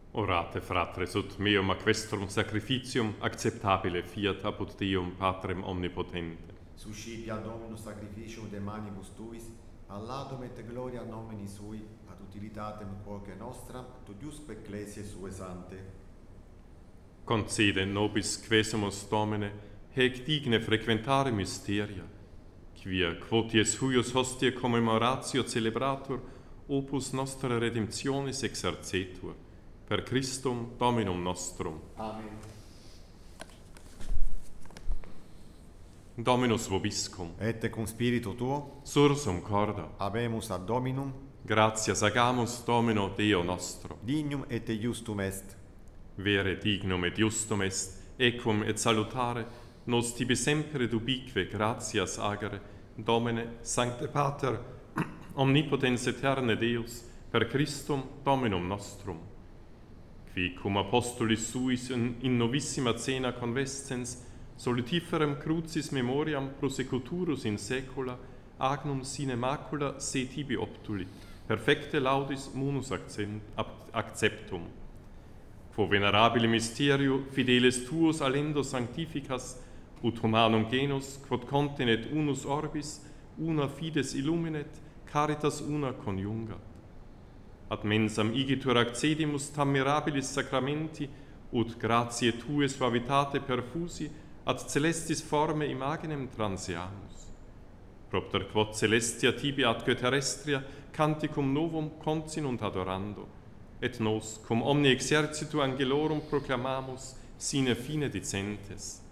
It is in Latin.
Orate, fratres, ut meum aquestrum sacrificium acceptabile fiat apud Deum Patrem omnipotente. Suscipia Dominus sacrificium de manibus tuis, allatum et gloria nomini sui, ad utilitatem quoque nostra, tudiusque ecclesiae sue sante. Concede nobis quesumus Domine, hec digne frequentare mysteria, quia quoties huius hostia commemoratio celebratur, opus nostra redemptionis exercetur, per Christum Dominum nostrum. Amen. Dominus vobiscum, Et cum spiritu tuo, sursum corda, habemus ad Dominum, gratias agamus Domino Deo nostro. dignum et justum est. Vere dignum et justum est, equum et salutare, nos tibi sempre dubique gratias agere, Domine, Sancte Pater, omnipotens eterne Deus, per Christum Dominum nostrum. Qui cum apostolis suis in novissima cena convescens, solitiferem crucis memoriam prosecuturus in saecula, agnum sine macula se tibi optulit, perfecte laudis munus acceptum. Quo venerabile mysterio fideles tuos allendo sanctificas, ut humanum genus, quod continet unus orbis, una fides illuminet, caritas una coniungat. Ad mensam igitur accedimus tam mirabilis sacramenti, ut gratiae tue suavitate perfusi, ad celestis forme imaginem transeamus. Propter quod celestia tibi atque terrestria canticum novum continunt adorando, et nos cum omni exercitu angelorum proclamamus sine fine dicentes.